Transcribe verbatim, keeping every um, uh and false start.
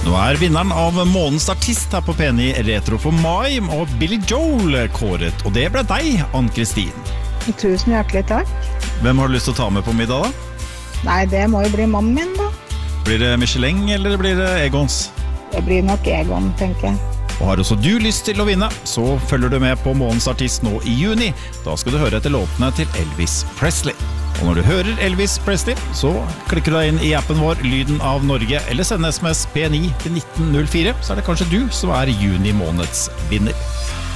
Nå er vinneren av månedens artist her på P ni Retro for mai, og Billy Joel kåret, og det ble deg, Ann-Kristin. Tusen hjertelig takk. Hvem har du lyst til å ta med på middag da? Nei, det må jo bli mannen min da. Blir det Michelin eller blir det Egons? Det blir nok Egon, tenker jeg. Og har også du lyst til å vinne, så følger du med på månedens artist nå i juni. Da skal du høre etter låtene til Elvis Presley. Og når du hører Elvis Presley, så klikker du deg inn i appen vår Lyden av Norge, eller send sms P ni til nitten null fire, så er det kanskje du som er juni måneds vinner.